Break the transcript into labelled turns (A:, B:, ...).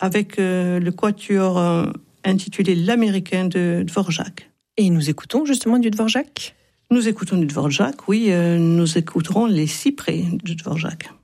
A: avec le quatuor intitulé L'Américain de Dvorak.
B: Et nous écoutons justement du Dvorak ?
A: Nous écoutons du Dvorak, oui. Nous écouterons les cyprès de Dvorak.